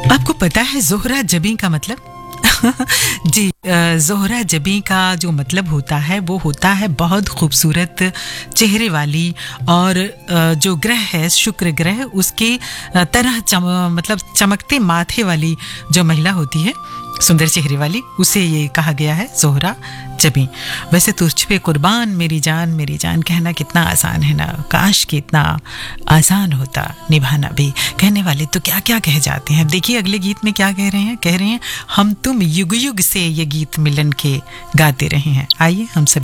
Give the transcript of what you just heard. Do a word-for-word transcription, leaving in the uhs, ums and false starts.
आपको पता है जोहरा जबी का मतलब? जी, जोहरा जबी का जो मतलब होता है वो होता है बहुत खूबसूरत चेहरे वाली, और जो ग्रह है शुक्र ग्रह उसके तरह चम, मतलब चमकते माथे वाली जो महिला होती है, सुंदर चेहरे वाली, उसे ये कहा गया है जोहरा जबी। वैसे तुझ पे कुर्बान मेरी जान मेरी जान कहना कितना आसान है ना, काश कि इतना आसान होता निभाना भी। कहने वाले तो क्या क्या कह जाते हैं। देखिए अगले गीत में क्या कह रहे हैं, कह रहे हैं हम तुम युग युग से ये गीत मिलन के गाते रहे हैं। आइए हम सभी